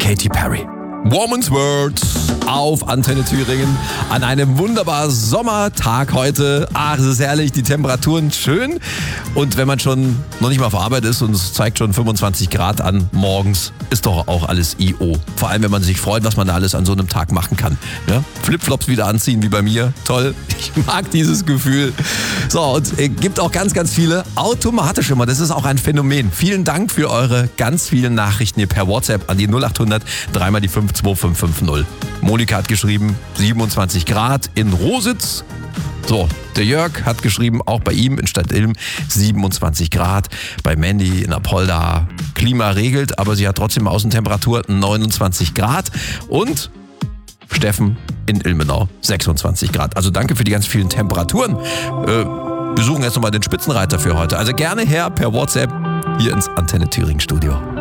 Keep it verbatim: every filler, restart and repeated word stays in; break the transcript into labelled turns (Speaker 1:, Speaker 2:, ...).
Speaker 1: Katy Perry. Woman's World auf Antenne Thüringen an einem wunderbar Sommertag heute. Ach, es ist herrlich, die Temperaturen schön. Und wenn man schon noch nicht mal auf Arbeit ist und es zeigt schon fünfundzwanzig Grad an morgens, ist doch auch alles I O. Vor allem, wenn man sich freut, was man da alles an so einem Tag machen kann. Ja? Flipflops wieder anziehen, wie bei mir. Toll. Ich mag dieses Gefühl. So, und es gibt auch ganz, ganz viele automatisch immer. Das ist auch ein Phänomen. Vielen Dank für eure ganz vielen Nachrichten hier per WhatsApp an die null acht hundert dreimal die fünf zwei fünf fünf null. Monika hat geschrieben, siebenundzwanzig Grad in Rositz. So, der Jörg hat geschrieben, auch bei ihm in Stadtilm siebenundzwanzig Grad. Bei Mandy in Apolda, Klima regelt, aber sie hat trotzdem Außentemperatur neunundzwanzig Grad. Und Steffen in Ilmenau sechsundzwanzig Grad. Also danke für die ganz vielen Temperaturen. Äh, wir suchen jetzt nochmal den Spitzenreiter für heute. Also gerne her per WhatsApp hier ins Antenne Thüringen Studio.